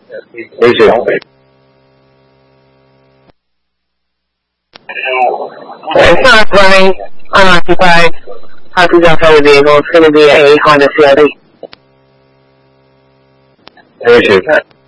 谢谢。 It's not running unoccupied oxygen outside vehicle. It's going to be a Honda CRV. 谢谢。